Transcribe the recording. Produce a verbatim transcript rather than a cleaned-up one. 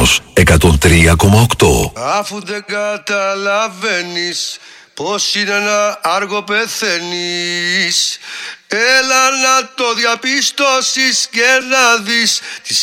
Εύσπορος εκατόν τρία κόμμα οκτώ. Αφού δεν καταλαβαίνεις πως είναι ένα άργο πεθαίνεις, έλα να το διαπιστώσεις και να δεις τη